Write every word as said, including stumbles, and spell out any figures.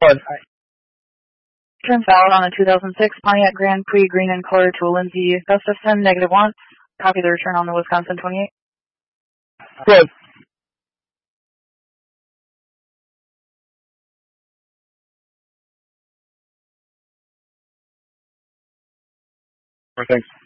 Good. Turns out on a two thousand six Pontiac Grand Prix green in color to a Lindsay Gustafson, negative one. Copy the return on the Wisconsin twenty-eight. Good. Thanks.